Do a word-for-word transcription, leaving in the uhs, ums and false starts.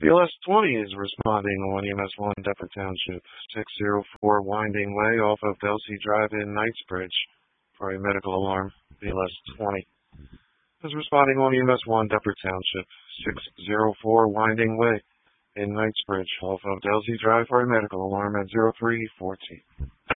B L S twenty is responding on E M S one Deptford Township, six oh four Winding Way off of Delsey Drive in Knightsbridge for a medical alarm. B L S twenty is responding on E M S one Deptford Township, six oh four Winding Way in Knightsbridge off of Delsey Drive for a medical alarm at zero three fourteen.